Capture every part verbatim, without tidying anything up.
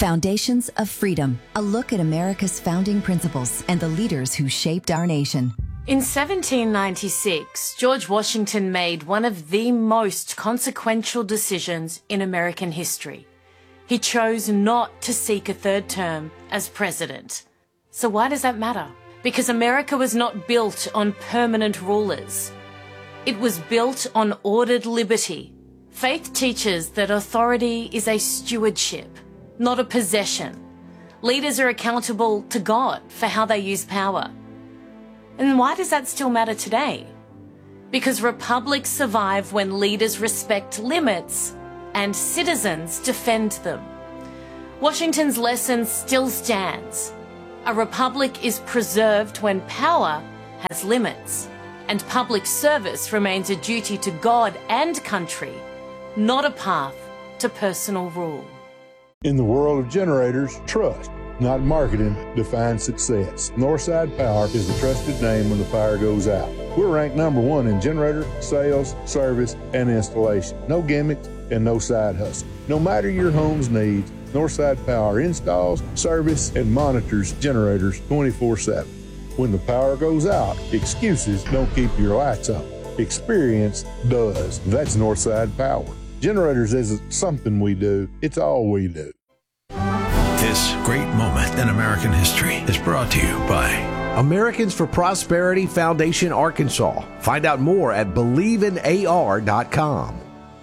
Foundations of Freedom, a look at America's founding principles and the leaders who shaped our nation. In seventeen ninety-six, George Washington made one of the most consequential decisions in American history. He chose not to seek a third term as president. So why does that matter? Because America was not built on permanent rulers. It was built on ordered liberty. Faith teaches that authority is a stewardship, not a possession. Leaders are accountable to God for how they use power. And why does that still matter today? Because republics survive when leaders respect limits and citizens defend them. Washington's lesson still stands. A republic is preserved when power has limits, and public service remains a duty to God and country, not a path to personal rule. In the world of generators, trust, not marketing, defines success. Northside Power is the trusted name when the power goes out. We're ranked number one in generator sales, service, and installation. No gimmicks and no side hustle. No matter your home's needs, Northside Power installs, service, and monitors generators twenty-four seven. When the power goes out, excuses don't keep your lights on. Experience does. That's Northside Power. Generators isn't something we do, it's all we do. This great moment in American history is brought to you by Americans for Prosperity Foundation Arkansas. Find out more at believe in A R dot com.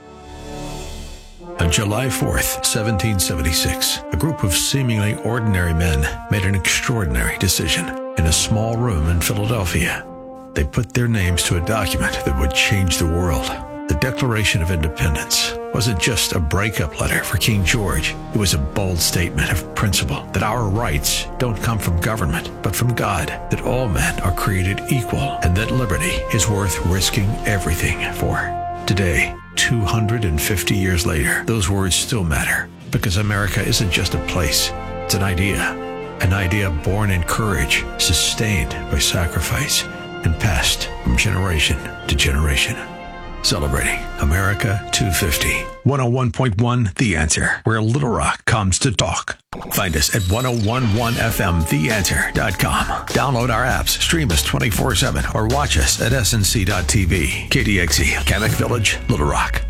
On July fourth, seventeen seventy-six, a group of seemingly ordinary men made an extraordinary decision in a small room in Philadelphia. They put their names to a document that would change the world. The Declaration of Independence wasn't just a breakup letter for King George. It was a bold statement of principle that our rights don't come from government, but from God, that all men are created equal, and that liberty is worth risking everything for. Today, two hundred fifty years later, those words still matter, because America isn't just a place, it's an idea. An idea born in courage, sustained by sacrifice, and passed from generation to generation. Celebrating America two fifty. one oh one point one The Answer, where Little Rock comes to talk. Find us at ten eleven F M the answer dot com. Download our apps, stream us twenty-four seven, or watch us at S N C dot T V. K D X E, Kamek Village, Little Rock.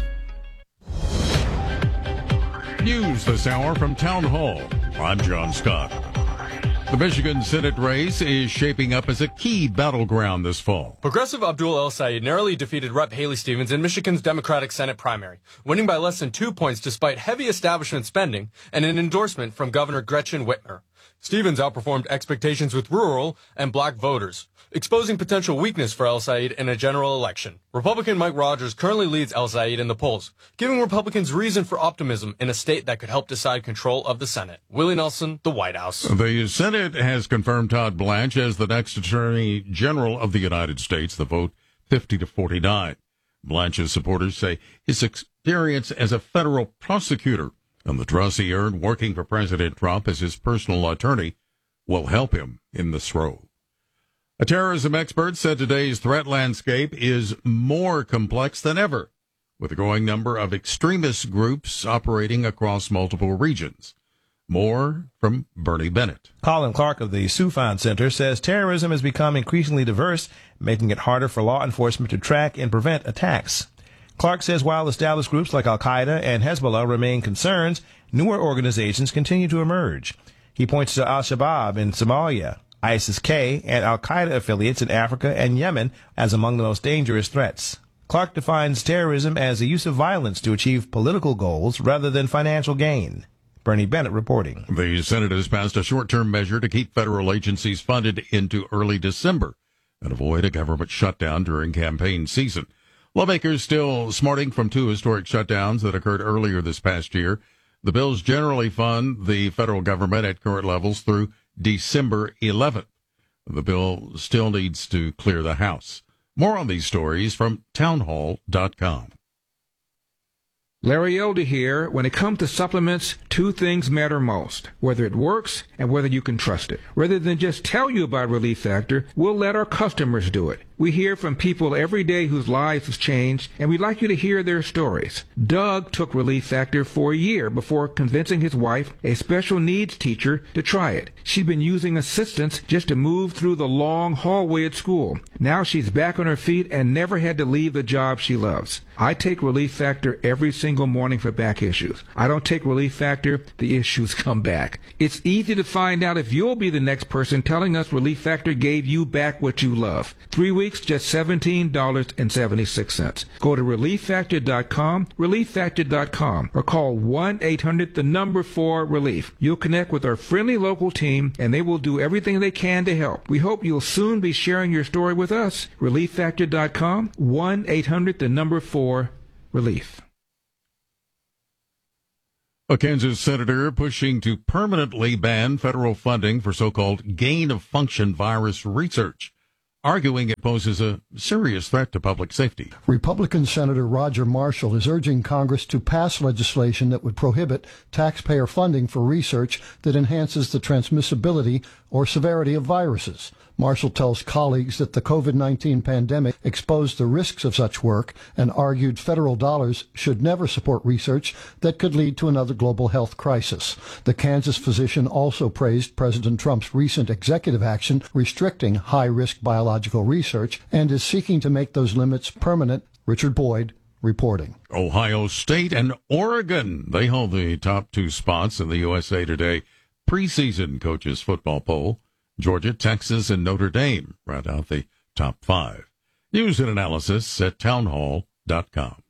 News this hour from Town Hall. I'm John Scott. The Michigan Senate race is shaping up as a key battleground this fall. Progressive Abdul El-Sayed narrowly defeated Representative Haley Stevens in Michigan's Democratic Senate primary, winning by less than two points despite heavy establishment spending and an endorsement from Governor Gretchen Whitmer. Stevens outperformed expectations with rural and black voters, exposing potential weakness for El-Sayed in a general election. Republican Mike Rogers currently leads El-Sayed in the polls, giving Republicans reason for optimism in a state that could help decide control of the Senate. Willie Nelson, the White House. The Senate has confirmed Todd Blanche as the next Attorney General of the United States, the vote fifty to forty-nine. Blanche's supporters say his experience as a federal prosecutor and the trust he earned working for President Trump as his personal attorney will help him in this role. A terrorism expert said today's threat landscape is more complex than ever, with a growing number of extremist groups operating across multiple regions. More from Bernie Bennett. Colin Clark of the Soufan Center says terrorism has become increasingly diverse, making it harder for law enforcement to track and prevent attacks. Clark says while established groups like Al-Qaeda and Hezbollah remain concerns, newer organizations continue to emerge. He points to Al-Shabaab in Somalia, ISIS-K, and Al-Qaeda affiliates in Africa and Yemen as among the most dangerous threats. Clark defines terrorism as the use of violence to achieve political goals rather than financial gain. Bernie Bennett reporting. The Senate has passed a short-term measure to keep federal agencies funded into early December and avoid a government shutdown during campaign season. Lawmakers still smarting from two historic shutdowns that occurred earlier this past year. The bills generally fund the federal government at current levels through December eleventh. The bill still needs to clear the House. More on these stories from town hall dot com. Larry Elder here. When it comes to supplements, two things matter most: whether it works and whether you can trust it. Rather than just tell you about Relief Factor, we'll let our customers do it. We hear from people every day whose lives have changed, and we'd like you to hear their stories. Doug took Relief Factor for a year before convincing his wife, a special needs teacher, to try it. She'd been using assistance just to move through the long hallway at school. Now she's back on her feet and never had to leave the job she loves. I take Relief Factor every single morning for back issues. I don't take Relief Factor, the issues come back. It's easy to find out if you'll be the next person telling us Relief Factor gave you back what you love. Three weeks, just seventeen dollars and seventy-six cents. Go to relief factor dot com, relief factor dot com, or call one eight hundred the number four relief. You'll connect with our friendly local team, and they will do everything they can to help. We hope you'll soon be sharing your story with us. relief factor dot com, one eight hundred the number four relief. A Kansas senator pushing to permanently ban federal funding for so-called gain-of-function virus research, arguing it poses a serious threat to public safety. Republican Senator Roger Marshall is urging Congress to pass legislation that would prohibit taxpayer funding for research that enhances the transmissibility or severity of viruses. Marshall tells colleagues that the COVID nineteen pandemic exposed the risks of such work and argued federal dollars should never support research that could lead to another global health crisis. The Kansas physician also praised President Trump's recent executive action restricting high-risk biological research and is seeking to make those limits permanent. Richard Boyd reporting. Ohio State and Oregon, they hold the top two spots in the U S A Today preseason coaches football poll. Georgia, Texas, and Notre Dame round out the top five. News and analysis at townhall dot com.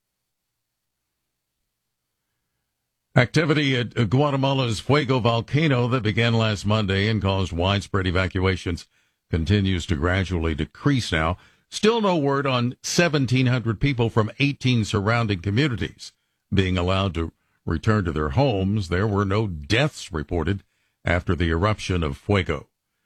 Activity at Guatemala's Fuego volcano that began last Monday and caused widespread evacuations continues to gradually decrease now. Still no word on seventeen hundred people from eighteen surrounding communities being allowed to return to their homes. There were no deaths reported after the eruption of Fuego.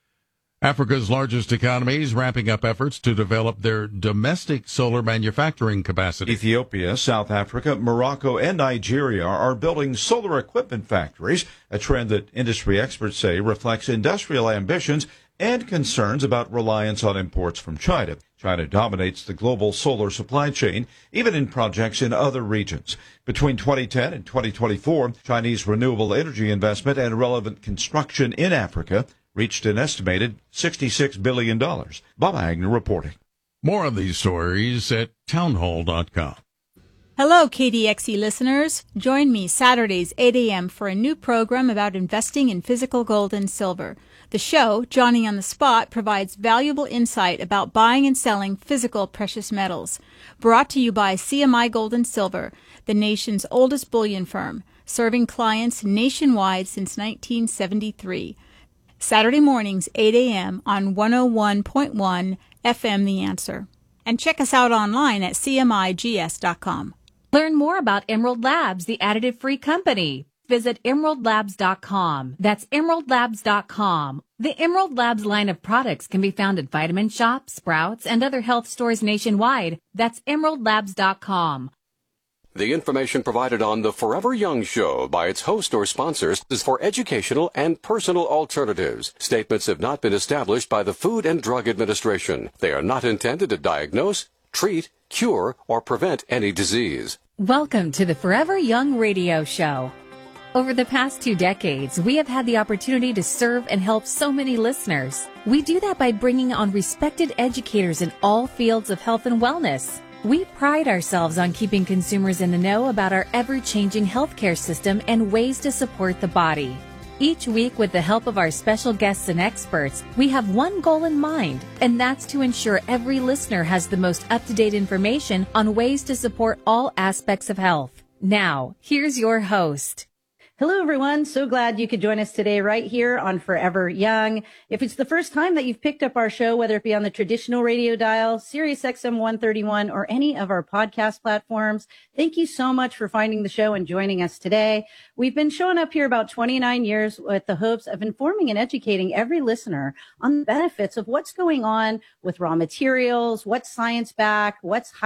Africa's largest economies ramping up efforts to develop their domestic solar manufacturing capacity. Ethiopia, South Africa, Morocco, and Nigeria are building solar equipment factories, a trend that industry experts say reflects industrial ambitions and concerns about reliance on imports from China. China dominates the global solar supply chain, even in projects in other regions. Between twenty ten and twenty twenty-four, Chinese renewable energy investment and relevant construction in Africa reached an estimated sixty-six billion dollars. Bob Agnew reporting. More of these stories at townhall dot com. Hello, K D X E listeners. Join me Saturdays, eight a.m. for a new program about investing in physical gold and silver. The show, Johnny on the Spot, provides valuable insight about buying and selling physical precious metals. Brought to you by C M I Gold and Silver, the nation's oldest bullion firm, serving clients nationwide since nineteen seventy-three. Saturday mornings, eight a.m. on one oh one point one F M The Answer. And check us out online at C M I G S dot com. Learn more about Emerald Labs, the additive-free company. Visit emerald labs dot com. That's emerald labs dot com. The Emerald Labs line of products can be found at Vitamin Shop, Sprouts, and other health stores nationwide. That's emerald labs dot com. The information provided on the Forever Young Show by its host or sponsors is for educational and personal alternatives. Statements have not been established by the Food and Drug Administration. They are not intended to diagnose, treat, cure, or prevent any disease. Welcome to the Forever Young Radio Show. Over the past two decades, we have had the opportunity to serve and help so many listeners. We do that by bringing on respected educators in all fields of health and wellness. We pride ourselves on keeping consumers in the know about our ever-changing healthcare system and ways to support the body. Each week, with the help of our special guests and experts, we have one goal in mind, and that's to ensure every listener has the most up-to-date information on ways to support all aspects of health. Now, here's your host. Hello, everyone. So glad you could join us today right here on Forever Young. If it's the first time that you've picked up our show, whether it be on the traditional radio dial, Sirius X M one thirty-one, or any of our podcast platforms, thank you so much for finding the show and joining us today. We've been showing up here about twenty-nine years with the hopes of informing and educating every listener on the benefits of what's going on with raw materials, what's science-backed, what's hype,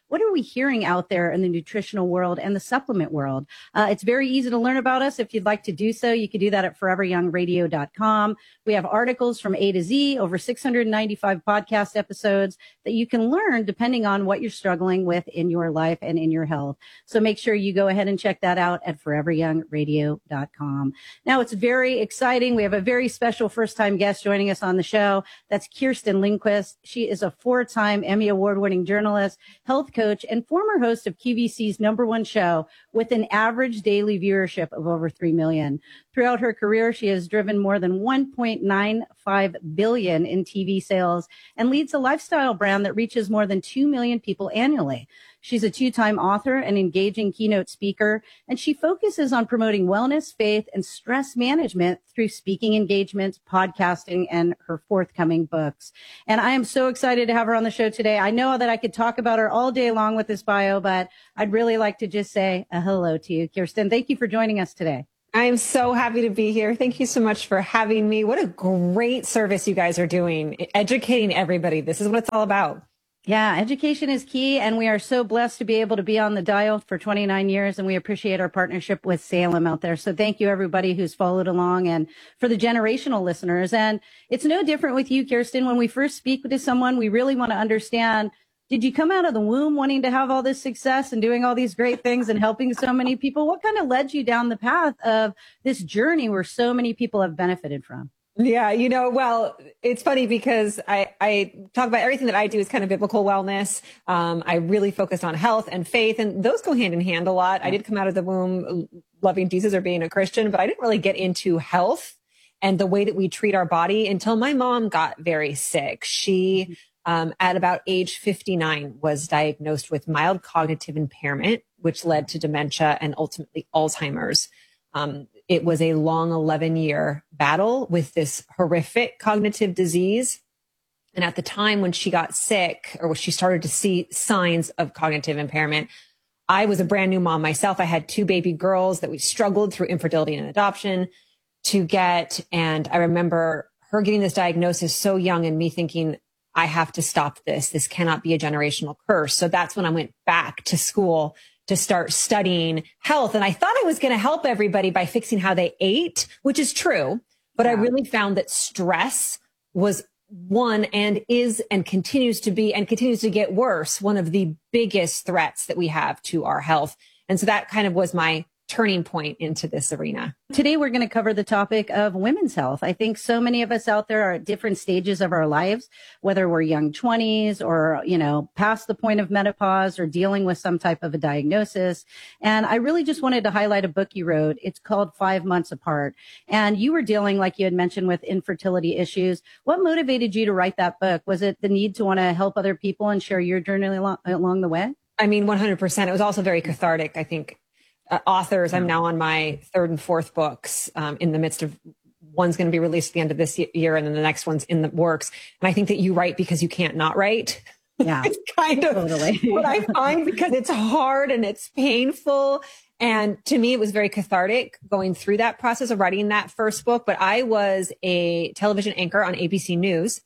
what are we hearing out there in the nutritional world and the supplement world. Uh, it's very easy to learn about us. If you'd like to do so, you can do that at forever young radio dot com. We have articles from A to Z, over six hundred ninety-five podcast episodes that you can learn depending on what you're struggling with in your life and in your health. So make sure you go ahead and check that out at forever young radio dot com. Now, it's very exciting. We have a very special first-time guest joining us on the show. That's Kirsten Lindquist. She is a four-time Emmy Award-winning journalist, health coach, and former host of Q V C's number one show with an average daily viewership of over three million. Throughout her career, she has driven more than one point nine five billion dollars in T V sales and leads a lifestyle brand that reaches more than two million people annually. She's a two-time author and engaging keynote speaker, and she focuses on promoting wellness, faith, and stress management through speaking engagements, podcasting, and her forthcoming books. And I am so excited to have her on the show today. I know that I could talk about her all day long with this bio, but I'd really like to just say a hello to you, Kirsten. Thank you for joining us today. I am so happy to be here. Thank you so much for having me. What a great service you guys are doing, educating everybody. This is what it's all about. Yeah, education is key, and we are so blessed to be able to be on the dial for twenty-nine years, and we appreciate our partnership with Salem out there. So thank you, everybody who's followed along, and for the generational listeners. And it's no different with you, Kirsten. When we first speak to someone, we really want to understand, did you come out of the womb wanting to have all this success and doing all these great things and helping so many people? What kind of led you down the path of this journey where so many people have benefited from? Yeah, you know, well, it's funny because I, I talk about everything that I do is kind of biblical wellness. Um, I really focus on health and faith, and those go hand in hand a lot. I did come out of the womb loving Jesus or being a Christian, but I didn't really get into health and the way that we treat our body until my mom got very sick. She, um, at about age fifty-nine, was diagnosed with mild cognitive impairment, which led to dementia and ultimately Alzheimer's. Um, It was a long eleven year battle with this horrific cognitive disease. And at the time when she got sick, or when she started to see signs of cognitive impairment, I was a brand new mom myself. I had two baby girls that we struggled through infertility and adoption to get. And I remember her getting this diagnosis so young and me thinking, I have to stop this. This cannot be a generational curse. So that's when I went back to school to start studying health. And I thought I was going to help everybody by fixing how they ate, which is true. But yeah. I really found that stress was one and is and continues to be and continues to get worse, one of the biggest threats that we have to our health. And so that kind of was my turning point into this arena. Today, we're going to cover the topic of women's health. I think so many of us out there are at different stages of our lives, whether we're young twenties or, you know, past the point of menopause or dealing with some type of a diagnosis. And I really just wanted to highlight a book you wrote. It's called Five Months Apart. And you were dealing, like you had mentioned, with infertility issues. What motivated you to write that book? Was it the need to want to help other people and share your journey along, along the way? I mean, one hundred percent. It was also very cathartic, I think. Uh, authors, I'm now on my third and fourth books, um, in the midst of one's going to be released at the end of this year, and then the next one's in the works. And I think that you write because you can't not write. Yeah, it's kind of totally what I find, because it's hard and it's painful. And to me, it was very cathartic going through that process of writing that first book. But I was a television anchor on A B C News,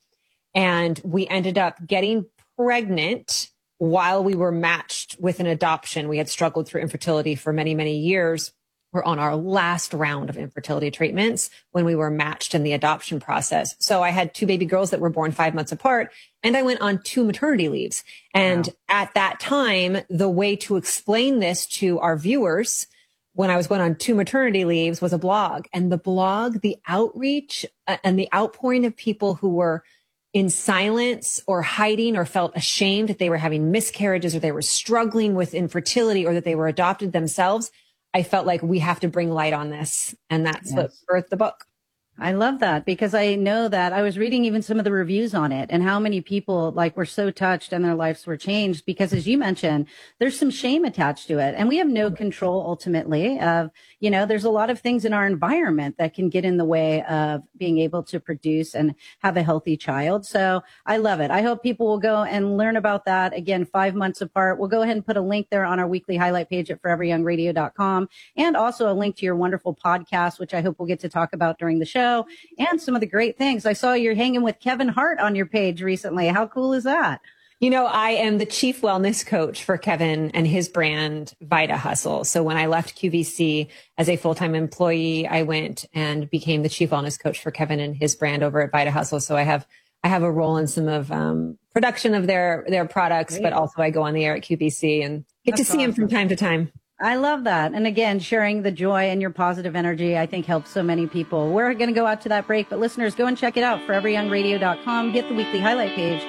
and we ended up getting pregnant while we were matched with an adoption. We had struggled through infertility for many, many years. We're on our last round of infertility treatments when we were matched in the adoption process. So I had two baby girls that were born five months apart, and I went on two maternity leaves. And wow. At that time, the way to explain this to our viewers when I was going on two maternity leaves was a blog. And the blog, the outreach uh, and the outpouring of people who were in silence or hiding or felt ashamed that they were having miscarriages or they were struggling with infertility or that they were adopted themselves, I felt like we have to bring light on this. And that's yes. what birthed the book. I love that, because I know that I was reading even some of the reviews on it and how many people like were so touched and their lives were changed, because as you mentioned, there's some shame attached to it, and we have no control ultimately of, you know, there's a lot of things in our environment that can get in the way of being able to produce and have a healthy child. So I love it. I hope people will go and learn about that. Again, Five Months Apart. We'll go ahead and put a link there on our weekly highlight page at forever young radio dot com, and also a link to your wonderful podcast, which I hope we'll get to talk about during the show. And some of the great things. I saw you're hanging with Kevin Hart on your page recently. How cool is that? You know, I am the chief wellness coach for Kevin and his brand, Vita Hustle. So when I left Q V C as a full-time employee, I went and became the chief wellness coach for Kevin and his brand over at Vita Hustle. So I have I have a role in some of um, production of their their products, Great. But also I go on the air at Q V C and get That's to see awesome. him from time to time. I love that. And again, sharing the joy and your positive energy, I think helps so many people. We're going to go out to that break, but listeners, go and check it out, forever young radio dot com. Hit the weekly highlight page.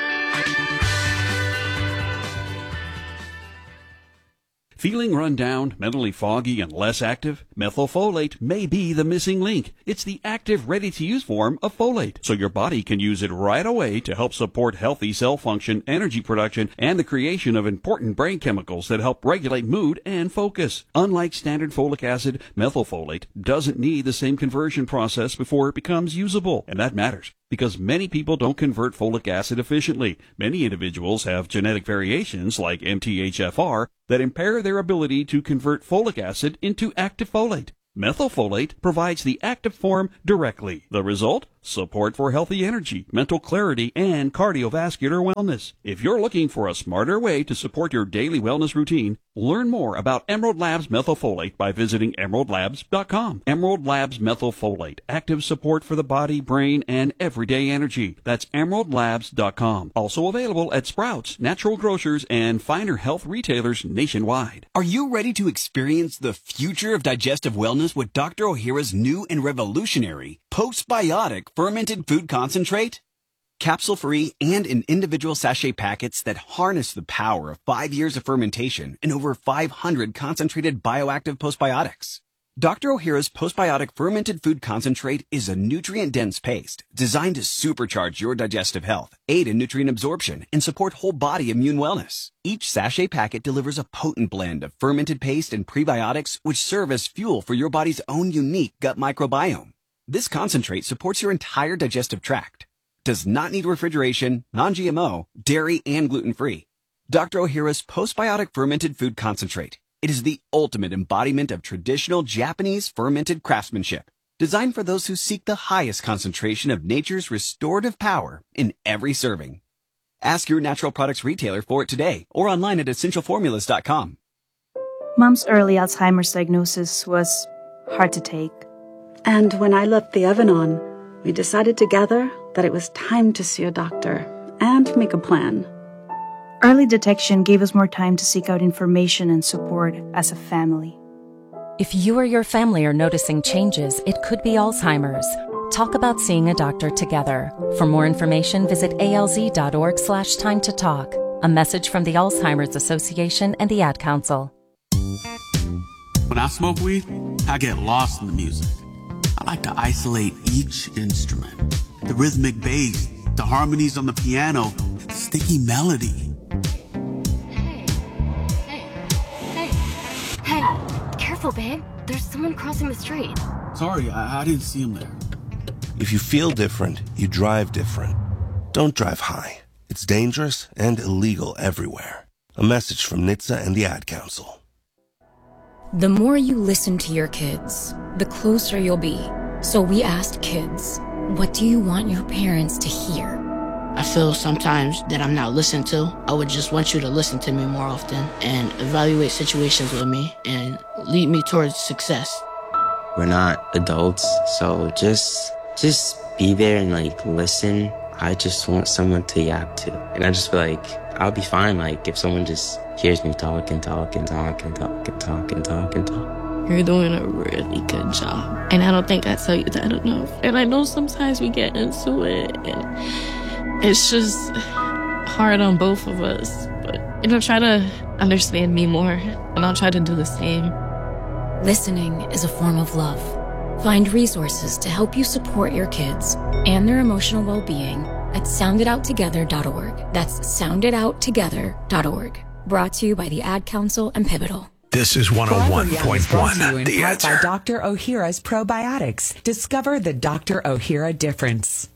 Feeling run down, mentally foggy, and less active? Methylfolate may be the missing link. It's the active, ready-to-use form of folate, so your body can use it right away to help support healthy cell function, energy production, and the creation of important brain chemicals that help regulate mood and focus. Unlike standard folic acid, methylfolate doesn't need the same conversion process before it becomes usable, and that matters, because many people don't convert folic acid efficiently. Many individuals have genetic variations like M T H F R that impair their ability to convert folic acid into active folate. Methylfolate provides the active form directly. The result? Support for healthy energy, mental clarity, and cardiovascular wellness. If you're looking for a smarter way to support your daily wellness routine, learn more about Emerald Labs Methylfolate by visiting emerald labs dot com. Emerald Labs Methylfolate, active support for the body, brain, and everyday energy. That's emerald labs dot com. Also available at Sprouts, natural grocers, and finer health retailers nationwide. Are you ready to experience the future of digestive wellness with Doctor Ohhira's new and revolutionary postbiotic fermented food concentrate? Capsule-free and in individual sachet packets that harness the power of five years of fermentation and over five hundred concentrated bioactive postbiotics. Doctor Ohhira's postbiotic fermented food concentrate is a nutrient-dense paste designed to supercharge your digestive health, aid in nutrient absorption, and support whole body immune wellness. Each sachet packet delivers a potent blend of fermented paste and prebiotics which serve as fuel for your body's own unique gut microbiome. This concentrate supports your entire digestive tract, does not need refrigeration, non-G M O, dairy, and gluten-free. Doctor Ohhira's postbiotic fermented food concentrate. It is the ultimate embodiment of traditional Japanese fermented craftsmanship, designed for those who seek the highest concentration of nature's restorative power in every serving. Ask your natural products retailer for it today or online at essential formulas dot com. Mom's early Alzheimer's diagnosis was hard to take. And when I left the oven on, we decided together that it was time to see a doctor and make a plan. Early detection gave us more time to seek out information and support as a family. If you or your family are noticing changes, it could be Alzheimer's. Talk about seeing a doctor together. For more information, visit A L Z dot org slash time to talk. A message from the Alzheimer's Association and the Ad Council. When I smoke weed, I get lost in the music. I like to isolate each instrument. The rhythmic bass, the harmonies on the piano, the sticky melody. Hey, careful, babe. There's someone crossing the street. Sorry, I, I didn't see him there. If you feel different, you drive different. Don't drive high. It's dangerous and illegal everywhere. A message from N H T S A and the Ad Council. The more you listen to your kids, the closer you'll be. So we asked kids, what do you want your parents to hear? I feel sometimes that I'm not listened to. I would just want you to listen to me more often and evaluate situations with me and lead me towards success. We're not adults, so just just be there and like listen. I just want someone to yap to. And I just feel like I'll be fine like if someone just hears me talk and talk and talk and talk and talk and talk and talk. You're doing a really good job. And I don't think I tell you that enough. And I know sometimes we get into it and it's just hard on both of us. But, you know, try to understand me more and I'll try to do the same. Listening is a form of love. Find resources to help you support your kids and their emotional well-being at sound it out together dot org. That's sound it out together dot org. Brought to you by the Ad Council and Pivotal. This is one oh one point one, The Answer. By Doctor Ohhira's Probiotics. Discover the Doctor Ohhira difference.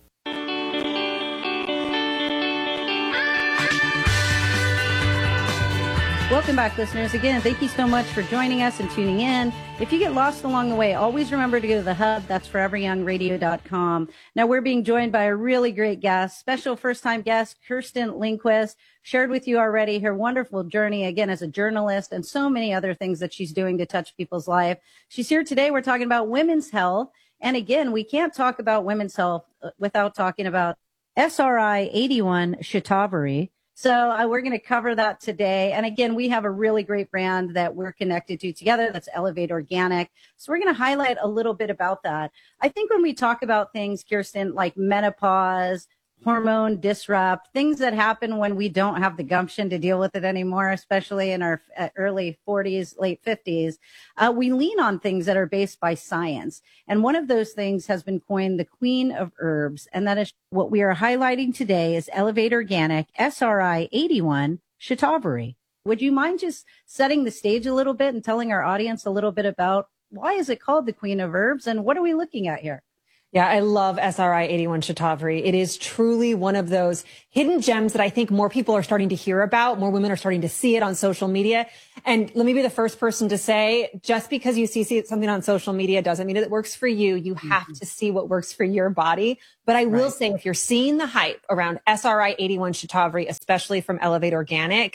Welcome back, listeners. Again, thank you so much for joining us and tuning in. If you get lost along the way, always remember to go to the hub. That's forever young radio dot com. Now, we're being joined by a really great guest, special first-time guest, Kirsten Lindquist, shared with you already her wonderful journey, again, as a journalist and so many other things that she's doing to touch people's life. She's here today. We're talking about women's health. And again, we can't talk about women's health without talking about S R I eighty-one Shatavari. So uh, we're going to cover that today. And again, we have a really great brand that we're connected to together. That's Elevate Organic. So we're going to highlight a little bit about that. I think when we talk about things, Kirsten, like menopause, hormone disrupt, things that happen when we don't have the gumption to deal with it anymore, especially in our early forties, late fifties, uh, we lean on things that are based by science. And one of those things has been coined the Queen of Herbs. And that is what we are highlighting today is Elevate Organic S R I eighty-one Shatavari. Would you mind just setting the stage a little bit and telling our audience a little bit about why is it called the Queen of Herbs and what are we looking at here? Yeah, I love S R I eighty-one Shatavari. It is truly one of those hidden gems that I think more people are starting to hear about. More women are starting to see it on social media. And let me be the first person to say, just because you see, see something on social media doesn't mean it works for you. You have mm-hmm. to see what works for your body. But I will right. say, if you're seeing the hype around S R I eighty-one Shatavari, especially from Elevate Organic,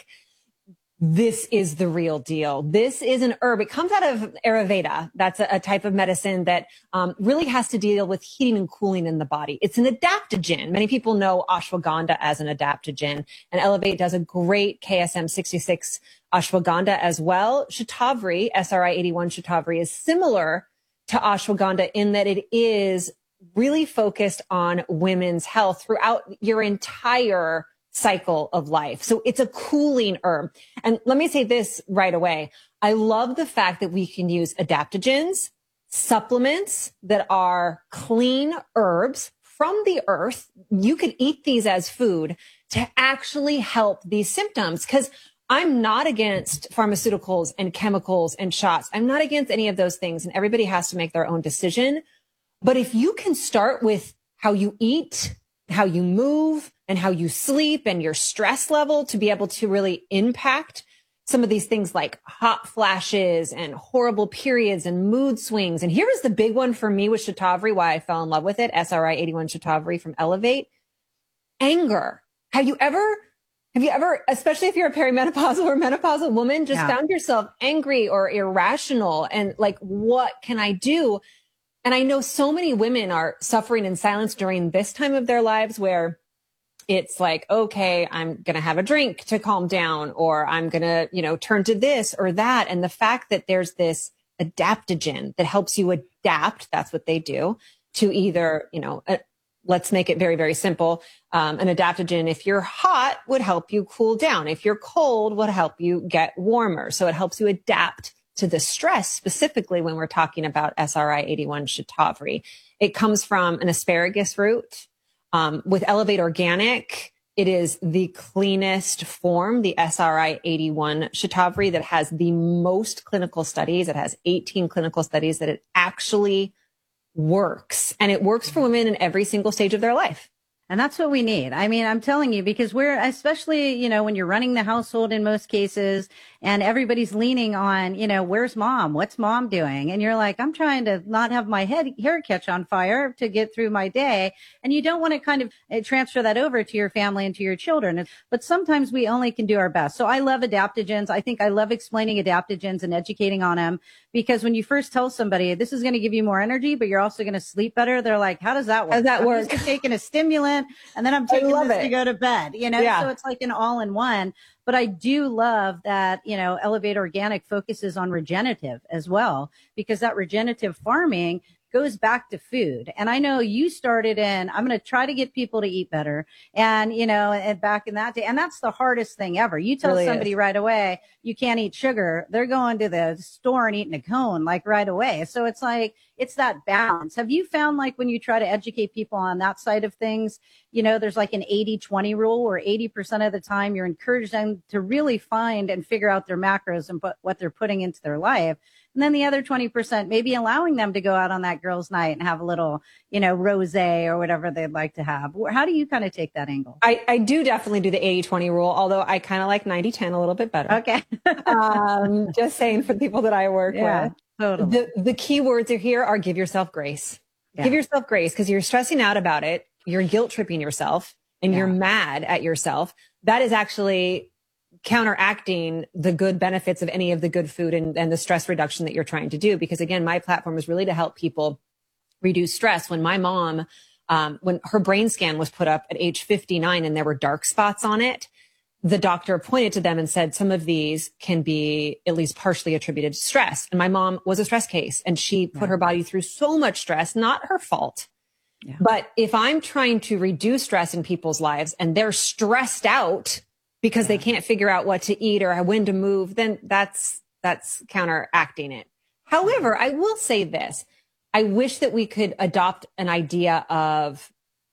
this is the real deal. This is an herb. It comes out of Ayurveda. That's a, a type of medicine that um, really has to deal with heating and cooling in the body. It's an adaptogen. Many people know ashwagandha as an adaptogen, and Elevate does a great K S M sixty-six ashwagandha as well. Shatavari, S R I eighty-one Shatavari, is similar to ashwagandha in that it is really focused on women's health throughout your entire cycle of life. So it's a cooling herb. And let me say this right away. I love the fact that we can use adaptogens, supplements that are clean herbs from the earth. You could eat these as food to actually help these symptoms, because I'm not against pharmaceuticals and chemicals and shots. I'm not against any of those things, and everybody has to make their own decision. But if you can start with how you eat, how you move, and how you sleep and your stress level to be able to really impact some of these things like hot flashes and horrible periods and mood swings. And here is the big one for me with Shatavari, why I fell in love with it, S R I eighty-one Shatavari from Elevate. Anger. Have you ever, have you ever, especially if you're a perimenopausal or menopausal woman, just yeah. found yourself angry or irrational and like, what can I do? And I know so many women are suffering in silence during this time of their lives where it's like, okay, I'm going to have a drink to calm down, or I'm going to, you know, turn to this or that. And the fact that there's this adaptogen that helps you adapt, that's what they do, to either, you know, uh, let's make it very, very simple. Um, an adaptogen, if you're hot, would help you cool down. If you're cold, would help you get warmer. So it helps you adapt to the stress, specifically when we're talking about S R I eighty-one Shatavari. It comes from an asparagus root. Um, with Elevate Organic, it is the cleanest form, the S R I eighty-one Shatavari, that has the most clinical studies. It has eighteen clinical studies that it actually works. And it works for women in every single stage of their life. And that's what we need. I mean, I'm telling you, because we're, especially, you know, when you're running the household in most cases and everybody's leaning on, you know, where's mom? What's mom doing? And you're like, I'm trying to not have my head hair catch on fire to get through my day. And you don't want to kind of transfer that over to your family and to your children. But sometimes we only can do our best. So I love adaptogens. I think I love explaining adaptogens and educating on them, because when you first tell somebody this is going to give you more energy, but you're also going to sleep better, they're like, how does that work? How does that I'm work? just taking a stimulant and then I'm taking this it. to go to bed, you know? Yeah. So it's like an all in one. But I do love that, you know, Elevate Organic focuses on regenerative as well, because that regenerative farming goes back to food. And I know you started in, I'm going to try to get people to eat better. And, you know, and back in that day, and that's the hardest thing ever. You tell really somebody is. right away, you can't eat sugar. They're going to the store and eating a cone like right away. So it's like, it's that balance. Have you found, like, when you try to educate people on that side of things, you know, there's like an eighty twenty rule where eighty percent of the time you're encouraging them to really find and figure out their macros and put what they're putting into their life. And then the other twenty percent, maybe allowing them to go out on that girls' night and have a little, you know, rosé or whatever they'd like to have. How do you kind of take that angle? I, I do definitely do the eighty twenty rule, although I kind of like ninety ten a little bit better. Okay. um, just saying for the people that I work Yeah, with. totally. The, the key words are here are give yourself grace. Yeah. Give yourself grace because you're stressing out about it. You're guilt tripping yourself and Yeah. you're mad at yourself. That is actually counteracting the good benefits of any of the good food and, and the stress reduction that you're trying to do. Because again, my platform is really to help people reduce stress. When my mom, um, when her brain scan was put up at age fifty-nine and there were dark spots on it, the doctor pointed to them and said, some of these can be at least partially attributed to stress. And my mom was a stress case and she put Yeah. her body through so much stress, not her fault. Yeah. But if I'm trying to reduce stress in people's lives and they're stressed out because Yeah. they can't figure out what to eat or when to move, then that's, that's counteracting it. However, I will say this. I wish that we could adopt an idea of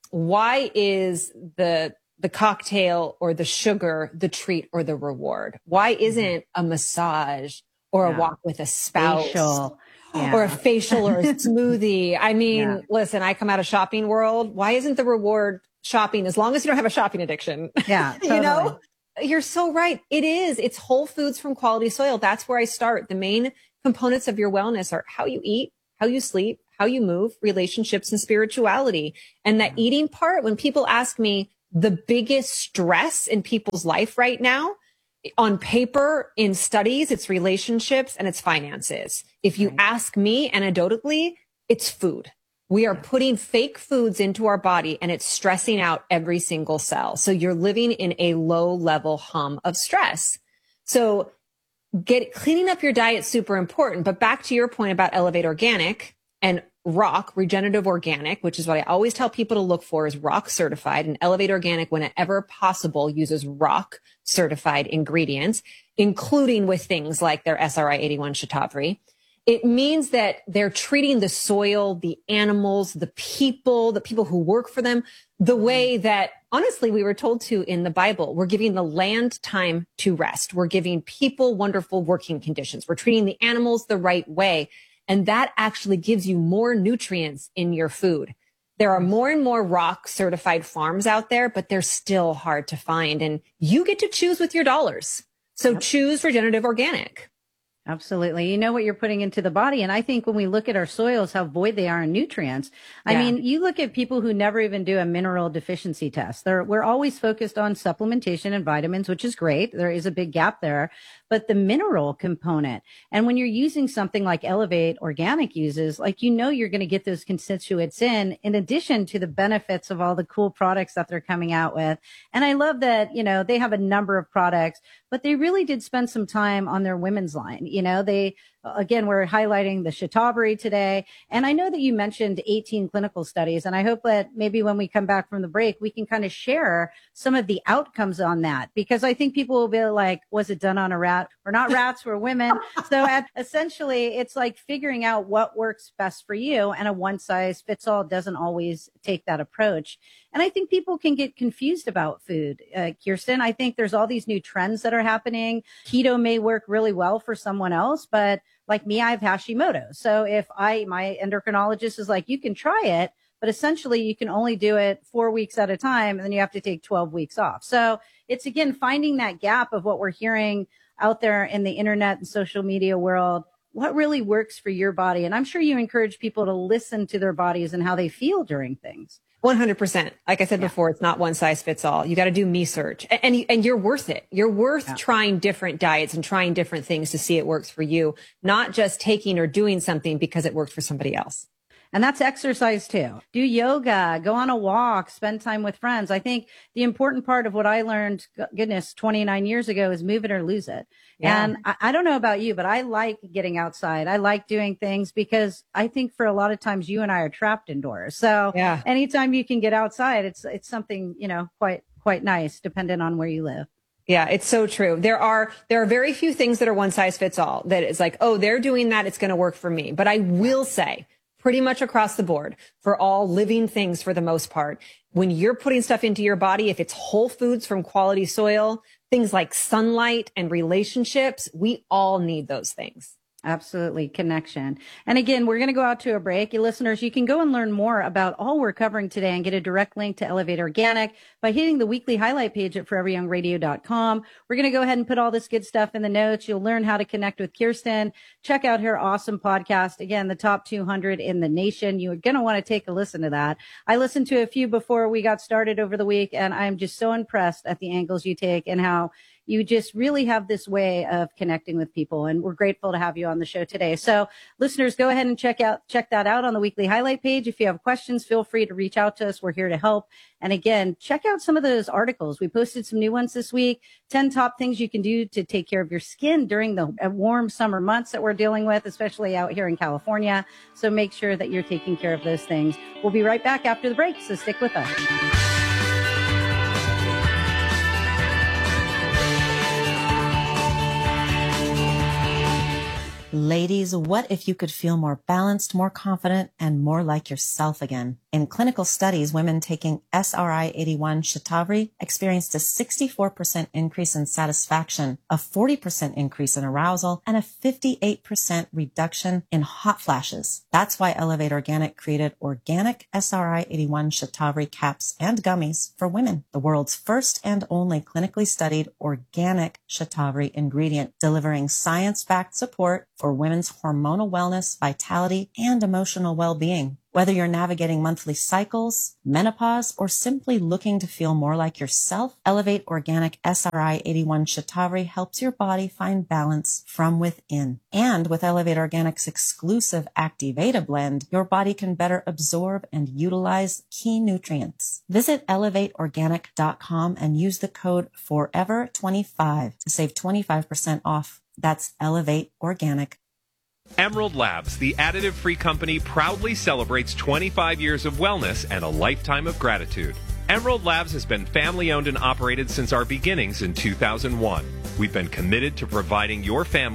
why is the the cocktail or the sugar the treat or the reward? Why isn't a massage or Yeah. a walk with a spouse Facial. Yeah. or a facial or a smoothie? I mean, Yeah. listen, I come out of shopping world. Why isn't the reward shopping as long as you don't have a shopping addiction? Yeah, You know, you're so right. It is. It's whole foods from quality soil. That's where I start. The main components of your wellness are how you eat, how you sleep, how you move, relationships, and spirituality. And that eating part, when people ask me the biggest stress in people's life right now, on paper, in studies, it's relationships and it's finances. If you ask me anecdotally, it's food. We are putting fake foods into our body and it's stressing out every single cell. So you're living in a low level hum of stress. So get cleaning up your diet is super important. But back to your point about Elevate Organic and ROC, Regenerative Organic, which is what I always tell people to look for, is ROC certified, and Elevate Organic, whenever possible, uses ROC certified ingredients, including with things like their S R I eighty-one Shatavari. It means that they're treating the soil, the animals, the people, the people who work for them, the way that honestly we were told to in the Bible. We're giving the land time to rest. We're giving people wonderful working conditions. We're treating the animals the right way. And that actually gives you more nutrients in your food. There are more and more ROC certified farms out there, but they're still hard to find. And you get to choose with your dollars. So yep. Choose Regenerative Organic. Absolutely. You know what you're putting into the body. And I think when we look at our soils, how void they are in nutrients. I Yeah. mean, you look at people who never even do a mineral deficiency test. They're, we're always focused on supplementation and vitamins, which is great. There is a big gap there, but the mineral component. And when you're using something like Elevate Organic uses, like, you know, you're going to get those constituents in, in addition to the benefits of all the cool products that they're coming out with. And I love that, you know, they have a number of products, but they really did spend some time on their women's line. You know, they, again, we're highlighting the Shatavari today. And I know that you mentioned eighteen clinical studies, and I hope that maybe when we come back from the break, we can kind of share some of the outcomes on that, because I think people will be like, was it done on a rat? We're not rats, we're women. So at, essentially, it's like figuring out what works best for you, and a one size fits all doesn't always take that approach. And I think people can get confused about food. Uh, Kirsten, I think there's all these new trends that are happening. Keto may work really well for someone else, but like me, I have Hashimoto. So if I, my endocrinologist is like, you can try it, but essentially you can only do it four weeks at a time, and then you have to take twelve weeks off. So it's, again, finding that gap of what we're hearing out there in the internet and social media world. What really works for your body? And I'm sure you encourage people to listen to their bodies and how they feel during things. one hundred percent. Like I said yeah. before, it's not one size fits all. You got to do me search, and, and, and you're worth it. You're worth yeah. trying different diets and trying different things to see it works for you, not just taking or doing something because it worked for somebody else. And that's exercise too. Do yoga, go on a walk, spend time with friends. I think the important part of what I learned, goodness, twenty-nine years ago, is move it or lose it. Yeah. And I, I don't know about you, but I like getting outside. I like doing things because I think for a lot of times you and I are trapped indoors. So yeah. anytime you can get outside, it's, it's something, you know, quite, quite nice, depending on where you live. Yeah, it's so true. There are, there are very few things that are one size fits all, that it's like, oh, they're doing that, it's going to work for me. But I will say, pretty much across the board, for all living things for the most part, when you're putting stuff into your body, if it's whole foods from quality soil, things like sunlight and relationships, we all need those things. Absolutely. Connection. And again, we're going to go out to a break. You listeners, you can go and learn more about all we're covering today and get a direct link to Elevate Organic by hitting the weekly highlight page at forever young radio dot com. We're going to go ahead and put all this good stuff in the notes. You'll learn how to connect with Kirsten. Check out her awesome podcast. Again, the top two hundred in the nation. You're going to want to take a listen to that. I listened to a few before we got started over the week, and I'm just so impressed at the angles you take and how you just really have this way of connecting with people, and we're grateful to have you on the show today. So listeners, go ahead and check out, check that out on the weekly highlight page. If you have questions, feel free to reach out to us. We're here to help. And again, check out some of those articles. We posted some new ones this week. ten top things you can do to take care of your skin during the warm summer months that we're dealing with, especially out here in California. So make sure that you're taking care of those things. We'll be right back after the break, so stick with us. Ladies, what if you could feel more balanced, more confident, and more like yourself again? In clinical studies, women taking S R I eighty-one Shatavari experienced a sixty-four percent increase in satisfaction, a forty percent increase in arousal, and a fifty-eight percent reduction in hot flashes. That's why Elevate Organic created organic S R I eighty-one Shatavari caps and gummies for women, the world's first and only clinically studied organic Shatavari ingredient, delivering science-backed support for women's hormonal wellness, vitality, and emotional well-being. Whether you're navigating monthly cycles, menopause, or simply looking to feel more like yourself, Elevate Organic S R I eighty-one Shatavari helps your body find balance from within. And with Elevate Organic's exclusive Activata blend, your body can better absorb and utilize key nutrients. Visit elevate organic dot com and use the code forever twenty-five to save twenty-five percent off. That's Elevate Organic. Emerald Labs, the additive-free company, proudly celebrates twenty-five years of wellness and a lifetime of gratitude. Emerald Labs has been family-owned and operated since our beginnings in two thousand one. We've been committed to providing your family